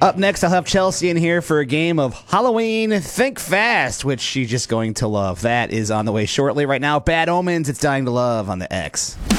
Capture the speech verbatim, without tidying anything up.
Up next, I'll have Chelsea in here for a game of Halloween Think Fast, which she's just going to love. That is on the way shortly. Right now, Bad Omens, It's Dying to Love on the X.